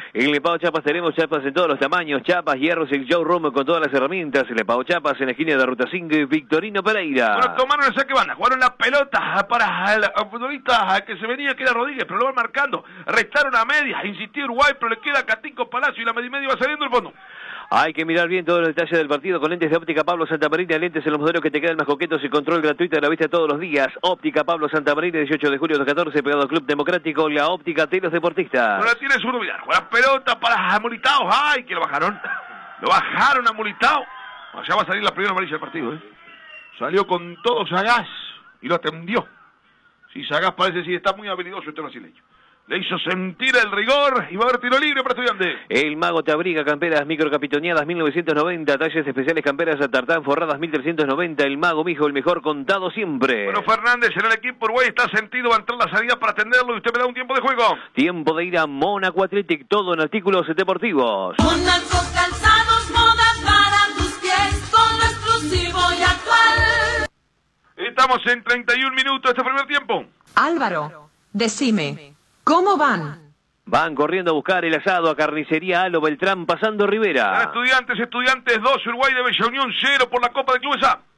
En Lepao Chapas tenemos chapas en todos los tamaños, chapas, hierros y showroom con todas las herramientas. Lepao Chapas en la esquina de Ruta 5 y Victorino Pereira. Bueno, tomaron el saque banda, jugaron la pelota para el futbolista que se venía, que era Rodríguez, pero lo van marcando. Restaron a medias, insistió Uruguay, pero le queda Catico Palacio y la media va saliendo el fondo. Hay que mirar bien todos los detalles del partido con lentes de Óptica Pablo Santamarina, lentes en los modelos que te quedan más coquetos y control gratuito de la vista todos los días. Óptica Pablo Santamarina, 18 de julio de 14, pegado al Club Democrático, la óptica de los deportistas. Ahora tiene su novedad, juega pelota para Mulitao, ¡ay, que lo bajaron! Lo bajaron a Mulitao. Allá va a salir la primera amarilla del partido, ¿eh? Salió con todo Sagaz y lo atendió. Sí, Sagaz parece que está muy habilidoso este brasileño. Le hizo sentir el rigor y va a haber tiro libre para Estudiantes. El Mago te abriga, camperas microcapitoneadas 1990, talles especiales, camperas a tartán forradas 1390. El Mago, mijo, el mejor contado siempre. Bueno, Fernández en el equipo Uruguay está sentido, va a entrar la salida para atenderlo y usted me da un tiempo de juego. Tiempo de ir a Mónaco Athletic, todo en artículos deportivos. Mónaco Calzados, moda para tus pies, con lo exclusivo y actual. Estamos en 31 minutos este primer tiempo. Álvaro, decime, ¿cómo van? Van corriendo a buscar el asado a Carnicería Alo Beltrán, pasando Rivera. Estudiantes 2, Uruguay de Bella Unión 0 por la Copa de Clubes A.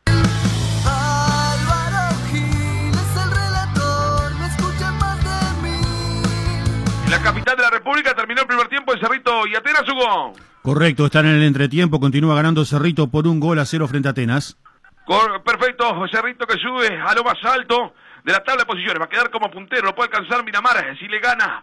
Álvaro Gil es el relator, no escuchen más de mí. En la capital de la República terminó el primer tiempo en Cerrito y Atenas, Hugo. Correcto, están en el entretiempo, continúa ganando Cerrito por 1-0 frente a Atenas. Perfecto, Cerrito que sube a lo más alto de la tabla de posiciones, va a quedar como puntero, lo puede alcanzar Miramar si le gana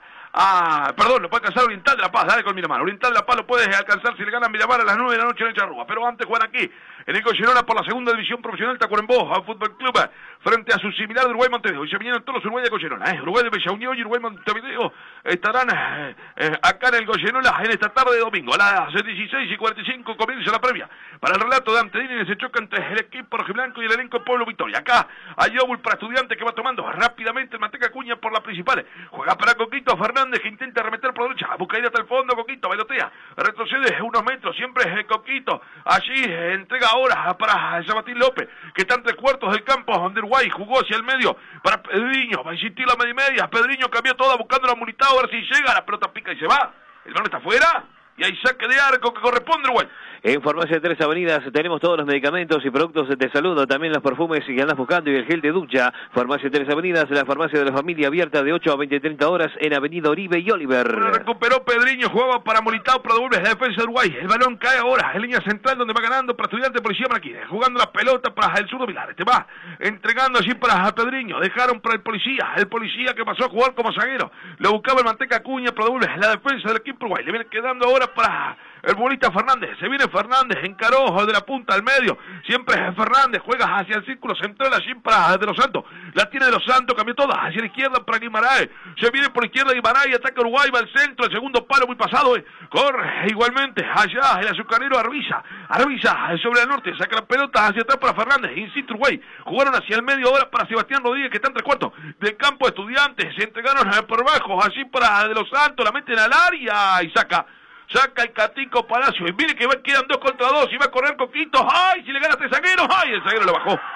lo puede alcanzar Oriental de La Paz, dale con Miramar. Oriental de La Paz lo puede alcanzar si le gana Miramar a las 9 de la noche en el Charrúa. Pero antes juegan aquí, en el Goyerola por la segunda división profesional Tacuarembó, a Fútbol Club, frente a su similar de Uruguay Montevideo. Y se vinieron todos los Uruguay de Goyerola, Uruguay de Bella Unión y Uruguay Montevideo estarán acá en el Goyerola en esta tarde de domingo. A las 16:45 comienza la previa. Para el relato de Antedini se choca entre el equipo rojiblanco y el elenco Pueblo Victoria. Acá hay Obul para Estudiantes que va tomando rápidamente el Manteca Cuña por la principal. Juega para Coquito Fernández que intenta remeter por derecha, busca ir hasta el fondo, Coquito, bailotea, retrocede unos metros, siempre es Coquito, allí entrega ahora para Sabatín López, que está en 3/4 del campo, donde Uruguay jugó hacia el medio, para Pedriño, va a insistir la media, Pedriño cambió toda buscando la Mulitao, a ver si llega, la pelota pica y se va, el balón está afuera, y hay saque de arco que corresponde a Uruguay. En Farmacia Tres Avenidas tenemos todos los medicamentos y productos de salud, también los perfumes que andas buscando y el gel de ducha. Farmacia Tres Avenidas, la farmacia de la familia abierta de 8 a 20:30 horas en Avenida Oribe y Oliver. Bueno, recuperó Pedriño, jugaba para Mulitao, pero devuelve la defensa de Uruguay. El balón cae ahora en línea central donde va ganando para Estudiantes Policía Maraquines, jugando la pelota para el zurdo Vilar. Este va entregando allí para Pedriño, dejaron para el policía que pasó a jugar como zaguero. Lo buscaba el Manteca Cuña, pero devuelve la defensa del equipo Uruguay. Le viene quedando ahora para el futbolista Fernández, se viene Fernández, encaró de la punta al medio, siempre Fernández, juega hacia el círculo central allí para De Los Santos, la tiene De Los Santos, cambió toda, hacia la izquierda para Guimaraes, se viene por izquierda Guimaraes, ataca Uruguay, va al centro, el segundo palo muy pasado, corre igualmente, allá el azucarero Arbiza sobre el norte, saca la pelota hacia atrás para Fernández, insiste Uruguay, jugaron hacia el medio ahora para Sebastián Rodríguez, que está en 3/4 del campo de Estudiantes, se entregaron por bajo, allí para De Los Santos, la meten al área y saca el Catico Palacio, y mire que quedan 2 contra 2, y va a correr Coquito, ¡ay! Si le gana a este zaguero, ¡ay! El zaguero lo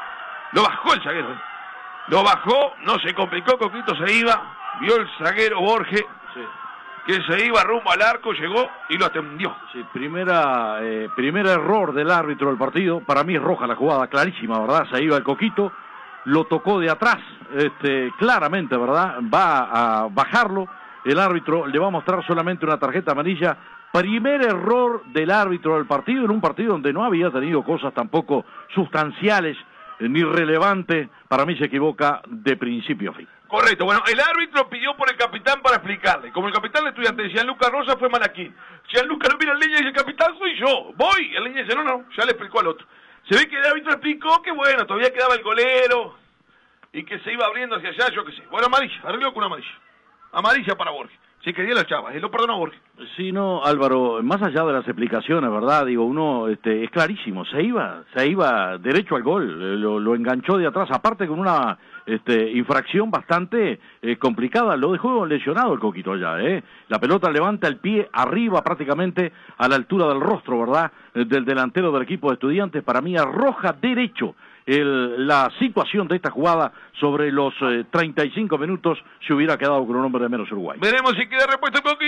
bajó el zaguero, lo bajó, no se complicó, Coquito se iba, vio el zaguero Borges, sí, que se iba rumbo al arco, llegó y lo atendió. Sí, primer error del árbitro del partido, para mí es roja la jugada, clarísima, ¿verdad? Se iba el Coquito, lo tocó de atrás, claramente, ¿verdad? Va a bajarlo, el árbitro le va a mostrar solamente una tarjeta amarilla. Primer error del árbitro del partido, en un partido donde no había tenido cosas tampoco sustanciales ni relevantes. Para mí se equivoca de principio a fin. Correcto, bueno, el árbitro pidió por el capitán para explicarle. Como el capitán de Estudiantes, Gianluca Rosa, fue Malaquín. Gianluca lo mira en línea y dice, el capitán soy yo, voy. El línea dice, no, ya le explicó al otro. Se ve que el árbitro explicó que bueno, todavía quedaba el golero y que se iba abriendo hacia allá, yo qué sé. Bueno, amarilla, arregló con una amarilla. Amarilla para Borges. Si quería las chavas, y lo perdonó Borges. Sí, no, Álvaro, más allá de las explicaciones, ¿verdad? Digo, uno, es clarísimo, se iba derecho al gol, lo enganchó de atrás, aparte con una infracción bastante complicada, lo dejó lesionado el Coquito allá, La pelota levanta el pie arriba prácticamente a la altura del rostro, ¿verdad? Del delantero del equipo de Estudiantes, para mí arroja derecho la situación de esta jugada sobre los 35 minutos, se hubiera quedado con un hombre de menos Uruguay. Veremos si queda repuesto el Coquito.